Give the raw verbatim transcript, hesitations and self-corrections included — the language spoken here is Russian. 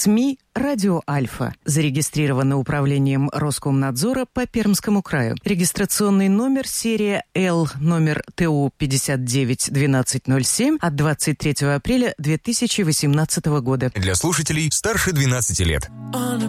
СМИ «Радио Альфа». Зарегистрировано управлением Роскомнадзора по Пермскому краю. Регистрационный номер серия Л, номер ТУ пятьдесят девять двенадцать ноль семь от двадцать третьего апреля две тысячи восемнадцатого года. Для слушателей старше двенадцати лет. On a